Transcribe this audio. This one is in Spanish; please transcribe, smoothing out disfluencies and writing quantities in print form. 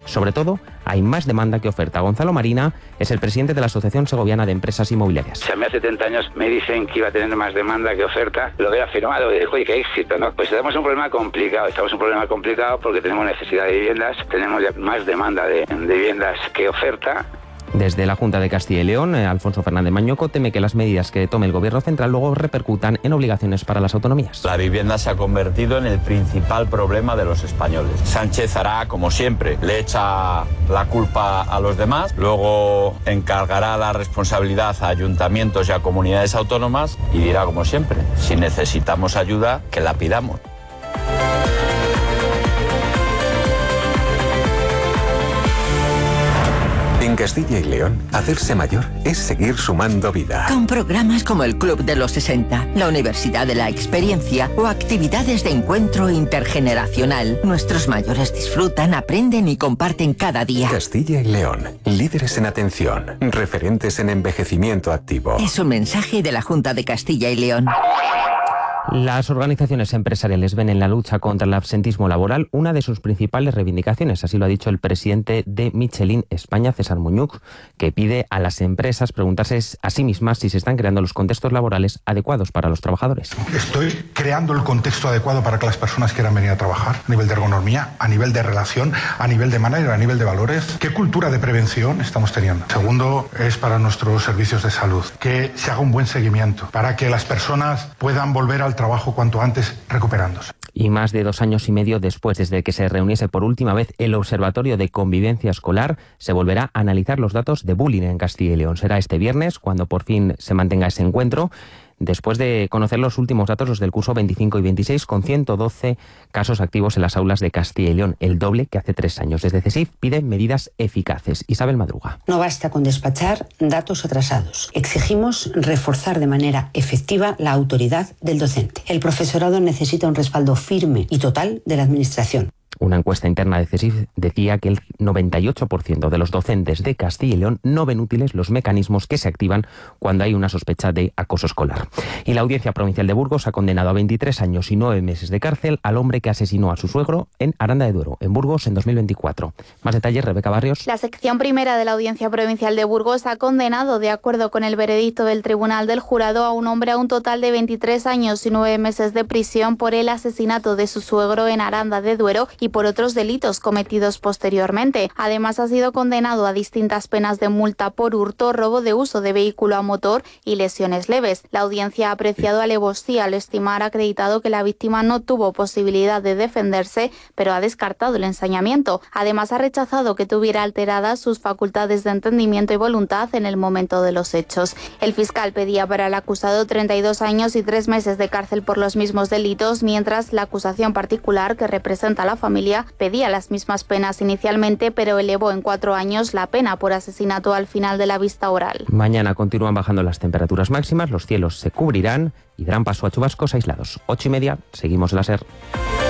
Sobre todo, hay más demanda que oferta. Gonzalo Marina es el presidente de la Asociación Segoviana de Empresas Inmobiliarias. Si a mí hace 70 años me dicen que iba a tener más demanda que oferta, lo hubiera firmado y digo, oye, qué éxito, ¿no? Pues tenemos un problema complicado. Estamos en un problema complicado porque tenemos necesidad de viviendas, tenemos ya más demanda de viviendas que oferta. Desde la Junta de Castilla y León, Alfonso Fernández Mañoco teme que las medidas que tome el Gobierno central luego repercutan en obligaciones para las autonomías. La vivienda se ha convertido en el principal problema de los españoles. Sánchez hará como siempre, le echa la culpa a los demás, luego encargará la responsabilidad a ayuntamientos y a comunidades autónomas y dirá como siempre, si necesitamos ayuda, que la pidamos. En Castilla y León, hacerse mayor es seguir sumando vida. Con programas como el Club de los 60, la Universidad de la Experiencia o actividades de encuentro intergeneracional, nuestros mayores disfrutan, aprenden y comparten cada día. Castilla y León, líderes en atención, referentes en envejecimiento activo. Es un mensaje de la Junta de Castilla y León. Las organizaciones empresariales ven en la lucha contra el absentismo laboral una de sus principales reivindicaciones. Así lo ha dicho el presidente de Michelin España, César Muñuc, que pide a las empresas preguntarse a sí mismas si se están creando los contextos laborales adecuados para los trabajadores. ¿Estoy creando el contexto adecuado para que las personas quieran venir a trabajar? A nivel de ergonomía, a nivel de relación, a nivel de manager, a nivel de valores. ¿Qué cultura de prevención estamos teniendo? Segundo, es para nuestros servicios de salud. Que se haga un buen seguimiento para que las personas puedan volver al trabajo cuanto antes recuperándose. Y más de 2 años y medio después, desde que se reuniese por última vez el Observatorio de Convivencia Escolar, se volverá a analizar los datos de bullying en Castilla y León. Será este viernes cuando por fin se mantenga ese encuentro, después de conocer los últimos datos, los del curso 25 y 26, con 112 casos activos en las aulas de Castilla y León, el doble que hace 3 años. Desde CESIF piden medidas eficaces. Isabel Madruga. No basta con despachar datos atrasados. Exigimos reforzar de manera efectiva la autoridad del docente. El profesorado necesita un respaldo firme y total de la Administración. Una encuesta interna de CESIF decía que el 98% de los docentes de Castilla y León no ven útiles los mecanismos que se activan cuando hay una sospecha de acoso escolar. Y la Audiencia Provincial de Burgos ha condenado a 23 años y 9 meses de cárcel al hombre que asesinó a su suegro en Aranda de Duero, en Burgos, en 2024. Más detalles, Rebeca Barrios. La sección primera de la Audiencia Provincial de Burgos ha condenado, de acuerdo con el veredicto del Tribunal del Jurado, a un hombre a un total de 23 años y 9 meses de prisión por el asesinato de su suegro en Aranda de Duero y por otros delitos cometidos posteriormente. Además, ha sido condenado a distintas penas de multa por hurto, robo de uso de vehículo a motor y lesiones leves. La audiencia ha apreciado alevosía al estimar acreditado que la víctima no tuvo posibilidad de defenderse, pero ha descartado el ensañamiento. Además, ha rechazado que tuviera alteradas sus facultades de entendimiento y voluntad en el momento de los hechos. El fiscal pedía para el acusado 32 años y 3 meses de cárcel por los mismos delitos, mientras la acusación particular, que representa a la familia, pedía las mismas penas inicialmente, pero elevó en 4 años la pena por asesinato al final de la vista oral. Mañana continúan bajando las temperaturas máximas, los cielos se cubrirán y darán paso a chubascos aislados. 8:30, seguimos la SER.